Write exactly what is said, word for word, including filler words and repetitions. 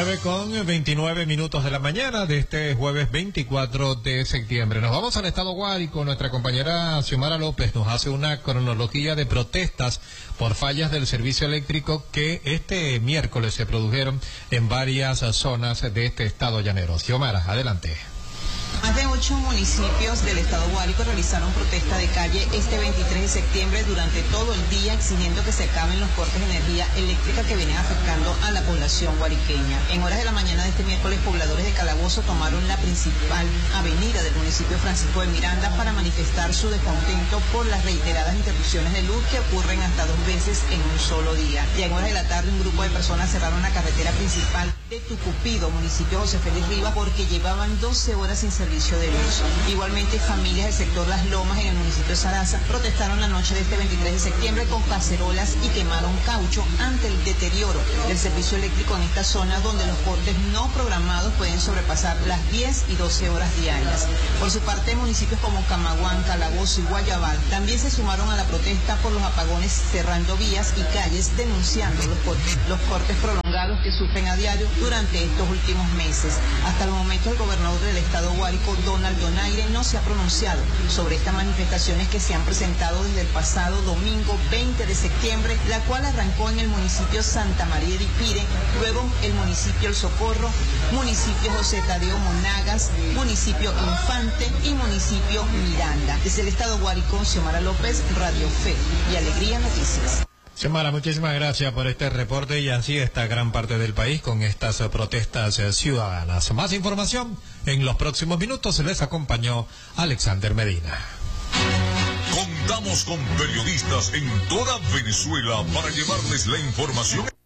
nueve con veintinueve minutos de la mañana de este jueves veinticuatro de septiembre. Nos vamos al estado Guárico. Nuestra compañera Xiomara López nos hace una cronología de protestas por fallas del servicio eléctrico que este miércoles se produjeron en varias zonas de este estado llanero. Xiomara, adelante. Más de ocho municipios del estado Guárico realizaron protesta de calle este veintitrés de septiembre durante todo el día, exigiendo que se acaben los cortes de energía eléctrica que vienen afectando a la población guariqueña. En horas de la mañana de este miércoles, pobladores de Calabozo tomaron la principal avenida del municipio Francisco de Miranda para manifestar su descontento por las reiteradas interrupciones de luz que ocurren hasta dos veces en un solo día. Ya en horas de la tarde, un grupo de personas cerraron la carretera principal de Tucupido, municipio José Félix Rivas, porque llevaban doce horas sin servicio de luz. Igualmente, familias del sector Las Lomas en el municipio de Saraza protestaron la noche de este veintitrés de septiembre con cacerolas y quemaron caucho ante el deterioro del servicio eléctrico en esta zona, donde los cortes no programados pueden sobrepasar las diez y doce horas diarias. Por su parte, municipios como Camaguán, Calabozo y Guayabal también se sumaron a la protesta por los apagones, cerrando vías y calles, denunciando los cortes, los cortes prolongados que sufren a diario durante estos últimos meses. Hasta el momento, el gobernador del estado Guárico, Donald Donaire, no se ha pronunciado sobre estas manifestaciones que se han presentado desde el pasado domingo veinte de septiembre, la cual arrancó en el municipio Santa María de Ipire, luego el municipio El Socorro, municipio José Tadeo Monagas, municipio Infante y municipio Miranda. Desde el estado Guárico, Xiomara López, Radio Fe y Alegría Noticias. Xiomara, muchísimas gracias por este reporte y así está gran parte del país con estas protestas ciudadanas. Más información en los próximos minutos. Les acompañó Alexander Medina. Contamos con periodistas en toda Venezuela para llevarles la información.